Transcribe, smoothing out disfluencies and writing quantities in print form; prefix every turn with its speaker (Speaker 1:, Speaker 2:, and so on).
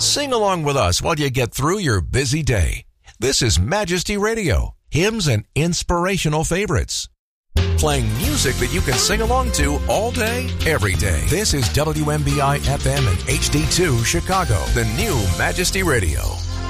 Speaker 1: Sing along with us while you get through your busy day. This is Majesty Radio, hymns and inspirational favorites. Playing music that you can sing along to all day, every day. This is WMBI FM and HD2 Chicago, the new Majesty Radio.